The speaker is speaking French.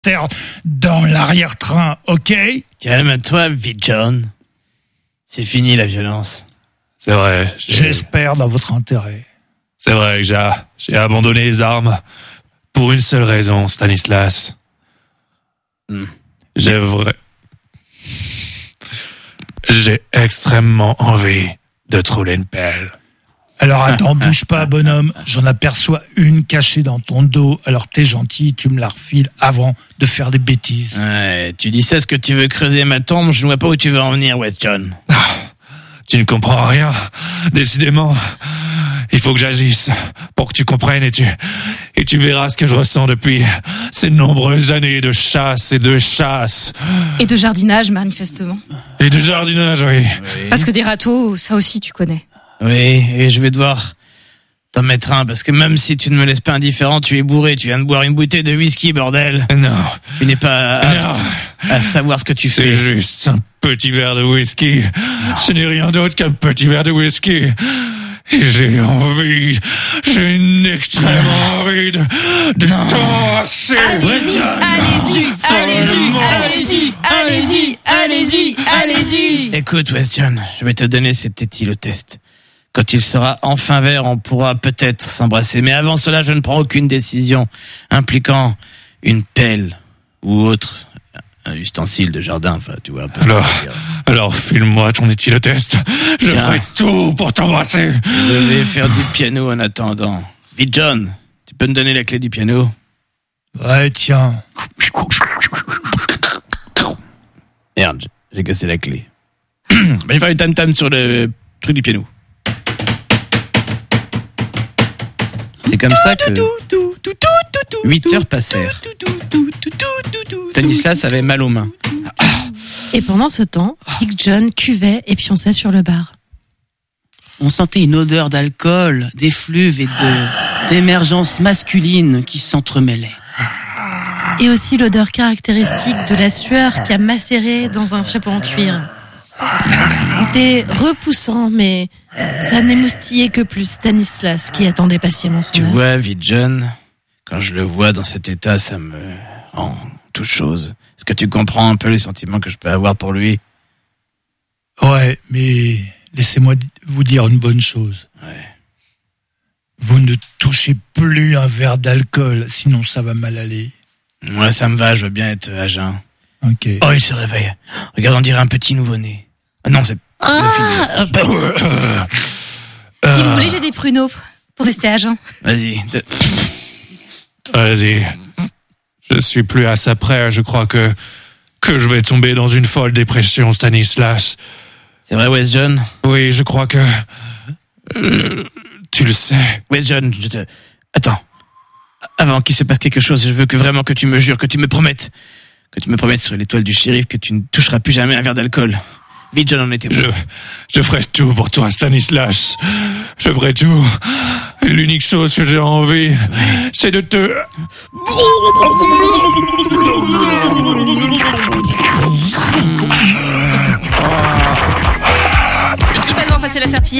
terre dans l'arrière-train, ok ? Calme-toi, Vidjon. C'est fini la violence. C'est vrai. J'espère dans votre intérêt. C'est vrai que j'ai abandonné les armes pour une seule raison, Stanislas. J'ai extrêmement envie de te rouler une pelle. Alors attends, bouge pas, bonhomme. J'en aperçois une cachée dans ton dos. Alors t'es gentil, tu me la refiles avant de faire des bêtises. Ouais, tu dis ça, ce que tu veux creuser ma tombe, je ne vois pas où tu veux en venir, Weston. Tu ne comprends rien. Décidément, il faut que j'agisse pour que tu comprennes et tu verras ce que je ressens depuis ces nombreuses années de chasse et de chasse. Et de jardinage, manifestement. Et de jardinage, oui. Parce que des râteaux, ça aussi, tu connais. Oui, et je vais devoir t'en mettre un, parce que même si tu ne me laisses pas indifférent, tu es bourré, tu viens de boire une bouteille de whisky, bordel. Non. Tu n'es pas apte à savoir ce que tu fais. C'est juste un petit verre de whisky. Ce n'est rien d'autre qu'un petit verre de whisky. Et j'ai une extrême envie de t'embrasser. Allez-y. Écoute, Weston, je vais te donner cet éthylotest. Quand il sera enfin vert, on pourra peut-être s'embrasser. Mais avant cela, je ne prends aucune décision impliquant une pelle ou autre, un ustensile de jardin. Enfin, tu vois un peu. Alors, file-moi ton éthylotest. Je ferai tout pour t'embrasser. Je vais faire du piano en attendant. Vite, John, tu peux me donner la clé du piano ? Ouais, tiens. Merde, j'ai cassé la clé. Je vais faire du tam-tam sur le truc du piano. C'est comme ça que 8 heures passèrent. Stanislas avait mal aux mains. Et pendant ce temps, Big John cuvait et pionçait sur le bar. On sentait une odeur d'alcool, d'effluves et d'émergence masculine qui s'entremêlaient. Et aussi l'odeur caractéristique de la sueur qui a macéré dans un chapeau en cuir. C'était repoussant, mais ça n'émoustillait que plus Stanislas qui attendait patiemment son Tu heure. vois, Vidjon, quand je le vois dans cet état, ça me rend toute chose. Est-ce que tu comprends un peu les sentiments que je peux avoir pour lui ? Ouais, mais laissez-moi vous dire une bonne chose. Ouais. Vous ne touchez plus un verre d'alcool, sinon ça va mal aller. Moi, ça me va, je veux bien être à jeun. Ok. Oh, il se réveille. Regarde, on dirait un petit nouveau-né. Ah non, c'est... Si vous voulez, j'ai des pruneaux pour rester à jeun. Vas-y. Vas-y. Je suis plus à ça près. Je crois que je vais tomber dans une folle dépression, Stanislas. C'est vrai, Weston ? Oui, je crois que... tu le sais. Weston, Attends. Avant qu'il se passe quelque chose, je veux vraiment que tu me jures, que tu me promettes sur l'étoile du shérif que tu ne toucheras plus jamais un verre d'alcool. Vite, John en était bon. Je ferai tout pour toi, Stanislas. Je ferai tout. L'unique chose que j'ai envie, c'est de te... De qui va devoir passer la serpillière ?